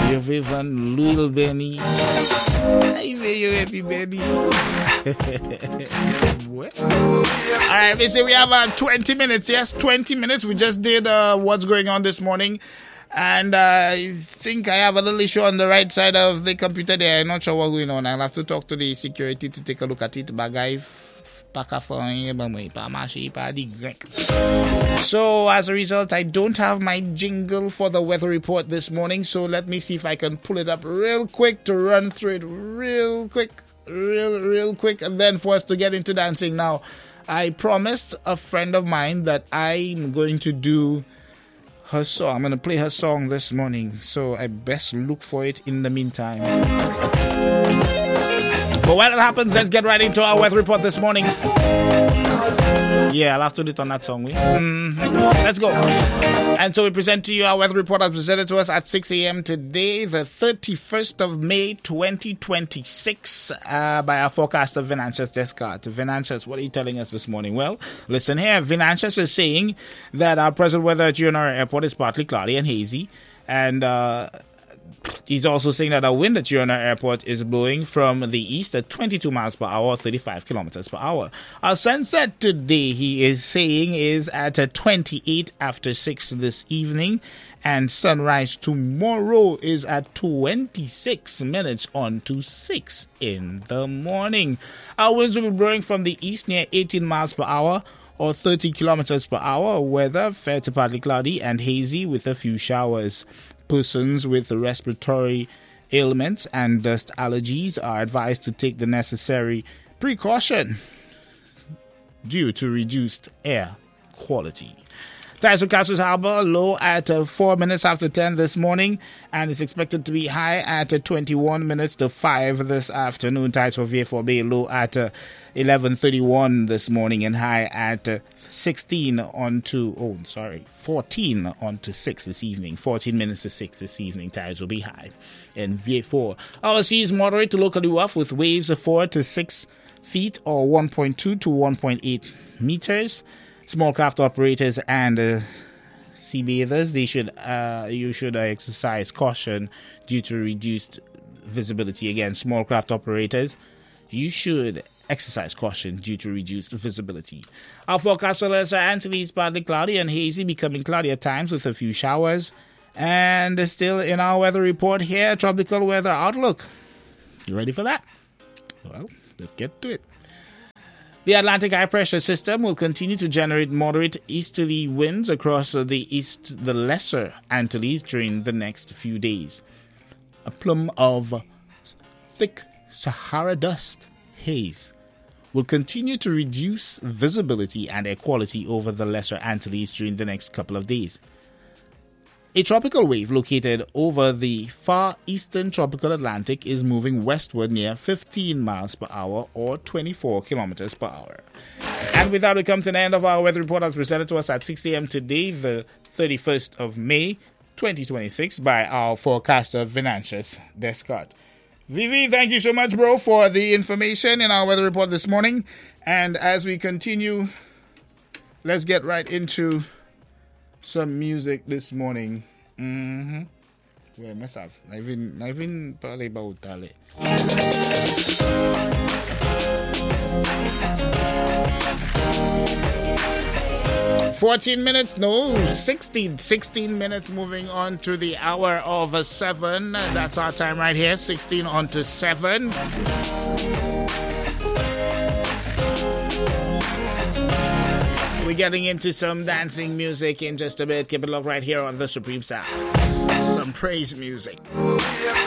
You've even Lil Benny. I say you happy, Benny. Alright, we say we have 20 minutes. Yes, 20 minutes. We just did what's going on this morning. And I think I have a little issue on the right side of the computer there. I'm not sure what's going on. I'll have to talk to the security to take a look at it. So as a result, I don't have my jingle for the weather report this morning. So let me see if I can pull it up real quick to run through it real quick, and then for us to get into dancing. Now, I promised a friend of mine that I'm going to do her song. I'm going to play her song this morning, so I best look for it in the meantime. But while it happens, let's get right into our weather report this morning. Yeah, I'll have to do it on that song. Let's go. And so we present to you our weather report as presented to us at 6 a.m. today, the 31st of May, 2026, by our forecaster, Vinantius Descartes. Vinantius, what are you telling us this morning? Well, listen here. Vinantius is saying that our present weather at UNR Airport is partly cloudy and hazy, and he's also saying that our wind at UNR Airport is blowing from the east at 22 miles per hour, 35 kilometers per hour. Our sunset today, he is saying, is at 28 after 6 this evening. And sunrise tomorrow is at 26 minutes on to 6 in the morning. Our winds will be blowing from the east near 18 miles per hour, or 30 kilometers per hour. Weather fair to partly cloudy and hazy with a few showers. Persons with respiratory ailments and dust allergies are advised to take the necessary precaution due to reduced air quality. Tides for Castles Harbor low at 4 minutes after 10 this morning, and it's expected to be high at 21 minutes to 5 this afternoon. Tides for Vieux Bay low at 11:31 this morning and high at 14 on to 6 this evening. 14 minutes to 6 this evening. Tides will be high in Vieux. Our seas moderate to locally rough with waves of 4 to 6 feet or 1.2 to 1.8 meters. Small craft operators and sea bathers, you should exercise caution due to reduced visibility. Again, small craft operators, you should exercise caution due to reduced visibility. Our forecast for Lesser Antilles, partly cloudy and hazy, becoming cloudy at times with a few showers. And still in our weather report here, tropical weather outlook. You ready for that? Well, let's get to it. The Atlantic high pressure system will continue to generate moderate easterly winds across the Lesser Antilles during the next few days. A plume of thick Sahara dust haze will continue to reduce visibility and air quality over the Lesser Antilles during the next couple of days. A tropical wave located over the far eastern tropical Atlantic is moving westward near 15 miles per hour or 24 kilometers per hour. And with that, we come to the end of our weather report as presented to us at 6 a.m. today, the 31st of May, 2026, by our forecaster, Vinantius Descartes. Vivi, thank you so much, bro, for the information in our weather report this morning. And as we continue, let's get right into some music this morning. Well, myself, I've been probably about that. 14 minutes, no, 16 minutes moving on to the hour of 7. That's our time right here, 16 on to 7. We're getting into some dancing music in just a bit. Keep it locked right here on the Supreme Sound. Some praise music.